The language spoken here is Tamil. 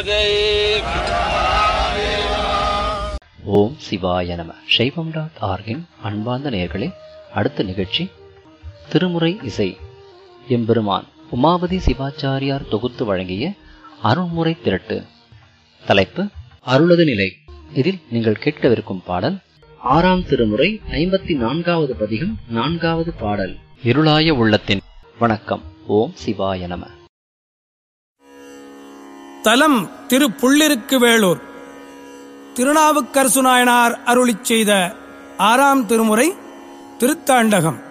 பதை. ஓம் சிவாய நம. சைவம்.org-இன் அன்பார்ந்த நேயர்களே, அடுத்த நிகழ்ச்சி திருமுறை இசை. எம்பெருமான் உமாபதி சிவாச்சாரியார் தொகுத்து வழங்கிய அருள்முறை திரட்டு. தலைப்பு அருளது நிலை. இதில் நீங்கள் கேட்கவிருக்கும் பாடல் 6ஆம் திருமுறை 54வது பதிகம் 4வது பாடல். இருளாய உள்ளத்தின். வணக்கம். ஓம் சிவாய நம. தலம் திரு புள்ளிருக்கு வேளூர். திருநாவுக்கரசு நாயனார் அருளிச் செய்த 6ஆம் திருமுறை திருத்தாண்டகம்.